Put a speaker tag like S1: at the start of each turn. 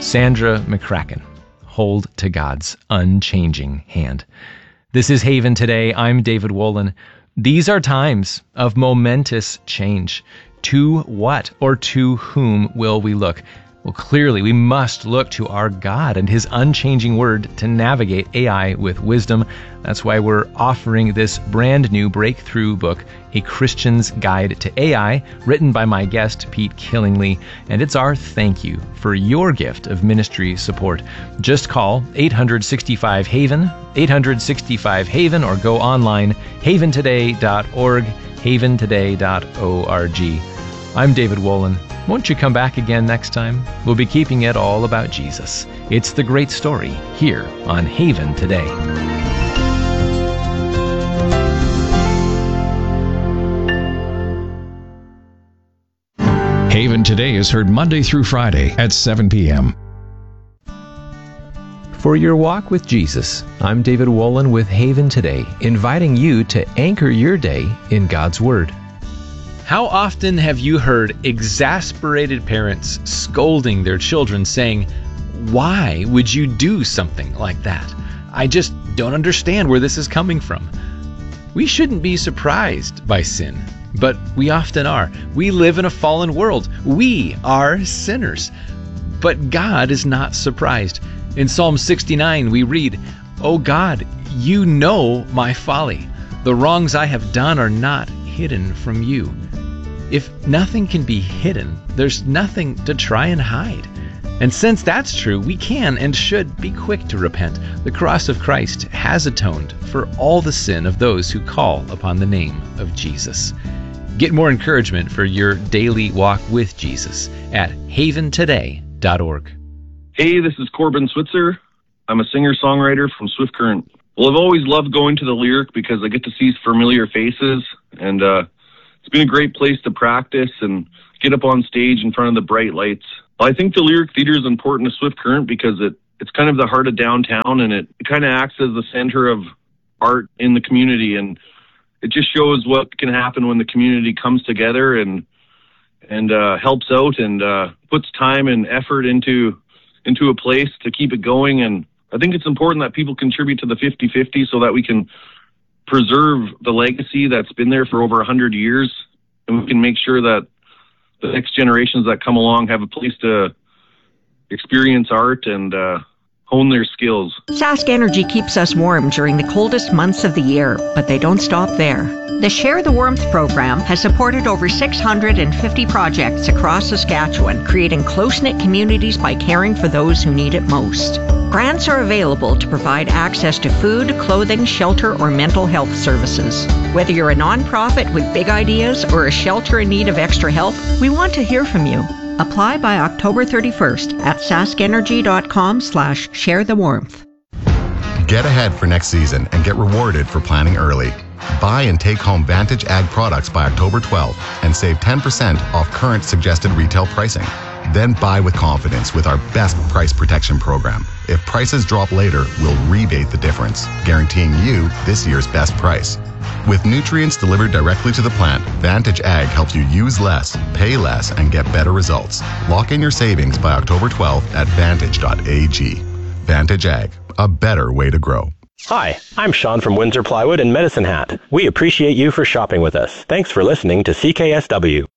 S1: Sandra McCracken. Hold to God's unchanging hand. This is Haven Today. I'm David Wolin. These are times of momentous change. To what or to whom will we look? Well, clearly, we must look to our God and His unchanging word to navigate AI with wisdom. That's why we're offering this brand new breakthrough book, A Christian's Guide to AI, written by my guest, Pete Killingly. And it's our thank you for your gift of ministry support. Just call 865-HAVEN, 865-HAVEN, or go online, haventoday.org, haventoday.org. I'm David Wolin. Won't you come back again next time? We'll be keeping it all about Jesus. It's the great story here on Haven Today.
S2: Haven Today is heard Monday through Friday at 7 p.m.
S1: For your walk with Jesus, I'm David Wolin with Haven Today, inviting you to anchor your day in God's Word. How often have you heard exasperated parents scolding their children, saying, "Why would you do something like that? I just don't understand where this is coming from." We shouldn't be surprised by sin, but we often are. We live in a fallen world. We are sinners. But God is not surprised. In Psalm 69, we read, "O God, you know my folly. The wrongs I have done are not hidden from you." If nothing can be hidden, there's nothing to try and hide. And since that's true, we can and should be quick to repent. The cross of Christ has atoned for all the sin of those who call upon the name of Jesus. Get more encouragement for your daily walk with Jesus at haventoday.org.
S3: Hey, this is Corbin Switzer. I'm a singer-songwriter from Swift Current. Well, I've always loved going to the Lyric because I get to see familiar faces, and it's been a great place to practice and get up on stage in front of the bright lights. Well, I think the Lyric Theater is important to Swift Current because it's kind of the heart of downtown, and it kind of acts as the center of art in the community, and it just shows what can happen when the community comes together and helps out and puts time and effort into a place to keep it going. And I think it's important that people contribute to the 50-50 so that we can preserve the legacy that's been there for over 100 years, and we can make sure that the next generations that come along have a place to experience art and hone their skills.
S4: Sask Energy keeps us warm during the coldest months of the year, but they don't stop there. The Share the Warmth program has supported over 650 projects across Saskatchewan, creating close-knit communities by caring for those who need it most. Grants are available to provide access to food, clothing, shelter, or mental health services. Whether you're a nonprofit with big ideas or a shelter in need of extra help, we want to hear from you. Apply by October 31st at saskenergy.com/sharethewarmth.
S5: Get ahead for next season and get rewarded for planning early. Buy and take home Vantage Ag products by October 12th and save 10% off current suggested retail pricing. Then buy with confidence with our best price protection program. If prices drop later, we'll rebate the difference, guaranteeing you this year's best price. With nutrients delivered directly to the plant, Vantage Ag helps you use less, pay less, and get better results. Lock in your savings by October 12th at vantage.ag. Vantage Ag, a better way to grow.
S6: Hi, I'm Sean from Windsor Plywood and Medicine Hat. We appreciate you for shopping with us. Thanks for listening to CKSW.